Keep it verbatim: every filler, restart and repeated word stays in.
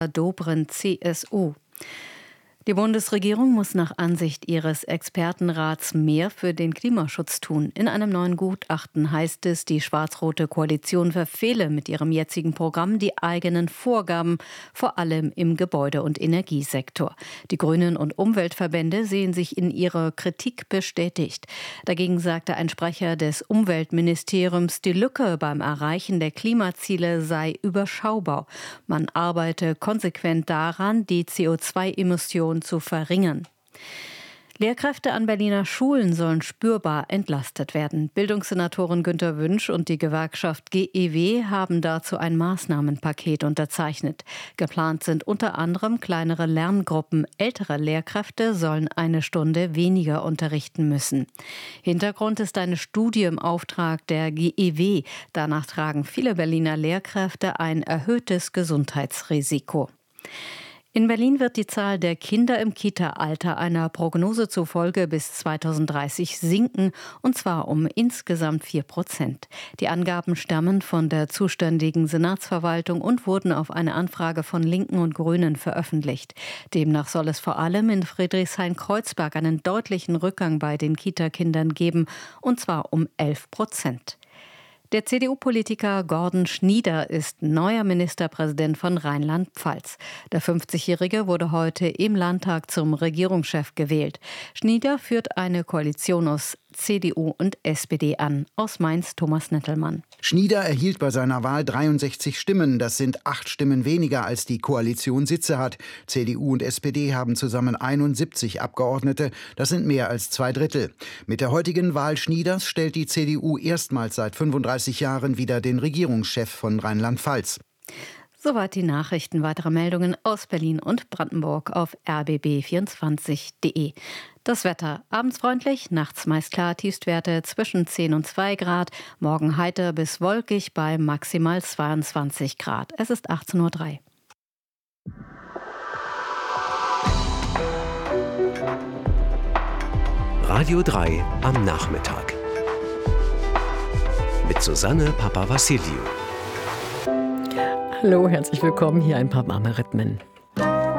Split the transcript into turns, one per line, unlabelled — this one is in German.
Dobrindt, C S U. Die Bundesregierung muss nach Ansicht ihres Expertenrats mehr für den Klimaschutz tun. In einem neuen Gutachten heißt es, die schwarz-rote Koalition verfehle mit ihrem jetzigen Programm die eigenen Vorgaben, vor allem im Gebäude- und Energiesektor. Die Grünen und Umweltverbände sehen sich in ihrer Kritik bestätigt. Dagegen sagte ein Sprecher des Umweltministeriums, die Lücke beim Erreichen der Klimaziele sei überschaubar. Man arbeite konsequent daran, die C O zwei Emissionen zu verringern. Lehrkräfte an Berliner Schulen sollen spürbar entlastet werden. Bildungssenatorin Günter Wünsch und die Gewerkschaft G E W haben dazu ein Maßnahmenpaket unterzeichnet. Geplant sind unter anderem kleinere Lerngruppen. Ältere Lehrkräfte sollen eine Stunde weniger unterrichten müssen. Hintergrund ist eine Studie im Auftrag der G E W. Danach tragen viele Berliner Lehrkräfte ein erhöhtes Gesundheitsrisiko. In Berlin wird die Zahl der Kinder im Kita-Alter einer Prognose zufolge bis zweitausenddreißig sinken, und zwar um insgesamt vier Prozent. Die Angaben stammen von der zuständigen Senatsverwaltung und wurden auf eine Anfrage von Linken und Grünen veröffentlicht. Demnach soll es vor allem in Friedrichshain-Kreuzberg einen deutlichen Rückgang bei den Kitakindern geben, und zwar um elf Prozent. Der C D U-Politiker Gordon Schnieder ist neuer Ministerpräsident von Rheinland-Pfalz. Der fünfzigjährige wurde heute im Landtag zum Regierungschef gewählt. Schnieder führt eine Koalition aus C D U und S P D an. Aus Mainz Thomas Nettelmann.
Schnieder erhielt bei seiner Wahl dreiundsechzig Stimmen. Das sind acht Stimmen weniger, als die Koalition Sitze hat. C D U und S P D haben zusammen einundsiebzig Abgeordnete. Das sind mehr als zwei Drittel. Mit der heutigen Wahl Schnieders stellt die C D U erstmals seit fünfunddreißig Jahren wieder den Regierungschef von Rheinland-Pfalz.
Soweit die Nachrichten. Weitere Meldungen aus Berlin und Brandenburg auf r b b vierundzwanzig punkt de. Das Wetter: abends freundlich, nachts meist klar, Tiefstwerte zwischen zehn und zwei Grad. Morgen heiter bis wolkig bei maximal zweiundzwanzig Grad. Es ist achtzehn Uhr drei.
Radio drei am Nachmittag. Mit Susanne Papavassiliou.
Hallo, herzlich willkommen. Hier ein paar warme Rhythmen.